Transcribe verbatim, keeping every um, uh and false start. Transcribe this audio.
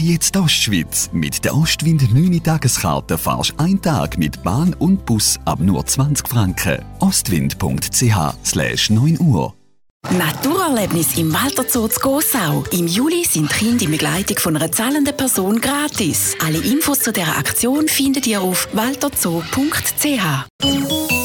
jetzt Ostschweiz. Mit der Ostwind neun Tageskarte fahrst du einen Tag mit Bahn und Bus ab nur zwanzig Franken. ostwind.ch slash neun Uhr. Naturerlebnis im Walter Zoo zu Gossau. Im Juli sind Kinder in Begleitung von einer zahlenden Person gratis. Alle Infos zu dieser Aktion findet ihr auf walterzoo punkt c h.